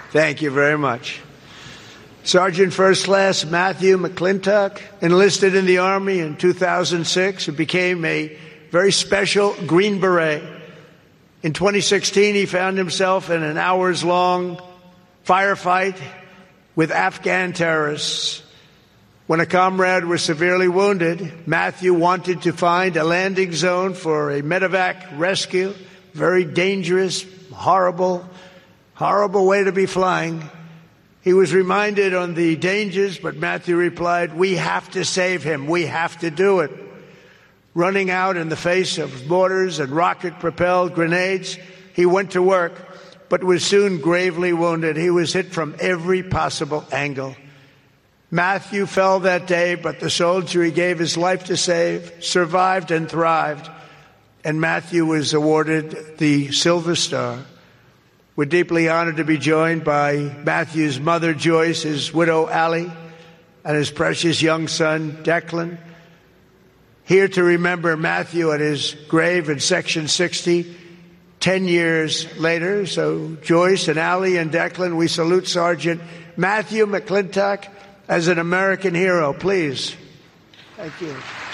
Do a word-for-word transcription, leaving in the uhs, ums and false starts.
Thank you very much. Sergeant First Class Matthew McClintock enlisted in the Army in two thousand six and became a very special Green Beret. In twenty sixteen, he found himself in an hours-long firefight with Afghan terrorists. When a comrade was severely wounded, Matthew wanted to find a landing zone for a medevac rescue. Very dangerous, horrible, horrible way to be flying. He was reminded on the dangers, but Matthew replied, "We have to save him. We have to do it." Running out in the face of mortars and rocket-propelled grenades, he went to work, but was soon gravely wounded. He was hit from every possible angle. Matthew fell that day, but the soldier he gave his life to save survived and thrived, and Matthew was awarded the Silver Star. We're deeply honored to be joined by Matthew's mother, Joyce, his widow, Allie, and his precious young son, Declan, here to remember Matthew at his grave in Section sixty, ten years later. So Joyce and Allie and Declan, we salute Sergeant Matthew McClintock as an American hero, please. Thank you.